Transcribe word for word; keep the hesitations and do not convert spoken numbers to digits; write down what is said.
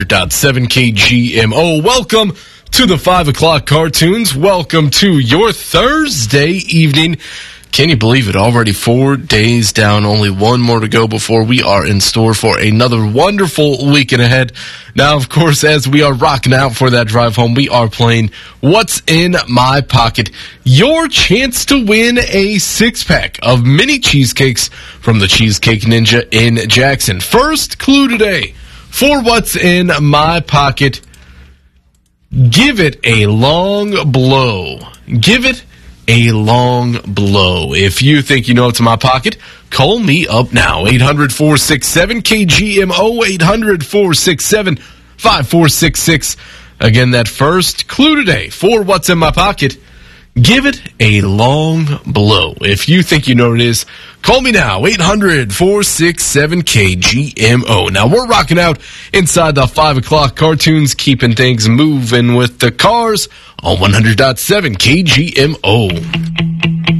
seven K G M O. Welcome to the five o'clock cartoons. Welcome to your Thursday evening. Can you believe it? Already four days down, only one more to go before we are in store for another wonderful weekend ahead. Now, of course, as we are rocking out for that drive home, we are playing What's in My Pocket? Your chance to win a six-pack of mini cheesecakes from the Cheesecake Ninja in Jackson. First clue today for What's in My Pocket: give it a long blow. Give it a long blow. If you think you know what's in my pocket, call me up now. eight hundred, four six seven, K G M O, eight hundred, four six seven, five four six six. Again, that first clue today for What's in My Pocket: give it a long blow. If you think you know what it is, call me now. eight hundred, four six seven, K G M O. Now, we're rocking out inside the five o'clock cartoons, keeping things moving with the cars on one hundred point seven K G M O.